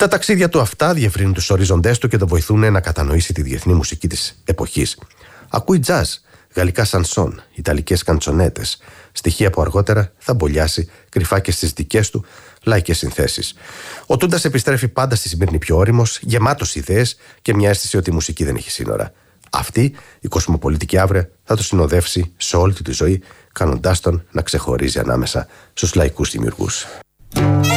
Τα ταξίδια του αυτά διευρύνουν τους ορίζοντές του και τον βοηθούν να κατανοήσει τη διεθνή μουσική της εποχής. Ακούει jazz, γαλλικά σανσόν, ιταλικές καντσονέτες, στοιχεία που αργότερα θα μπολιάσει κρυφά και στις δικές του λαϊκές συνθέσεις. Ο Τούντας επιστρέφει πάντα στη Σμύρνη πιο όριμος, γεμάτος ιδέες και μια αίσθηση ότι η μουσική δεν έχει σύνορα. Αυτή η κοσμοπολιτική άβρια θα το συνοδεύσει σε όλη τη ζωή, κάνοντάς τον να ξεχωρίζει ανάμεσα στους λαϊκούς δημιουργούς.